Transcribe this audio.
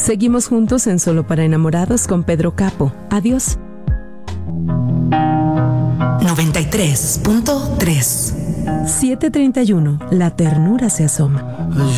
Seguimos juntos en Solo para Enamorados con Pedro Capo. Adiós. 93.3. 7:31. La ternura se asoma.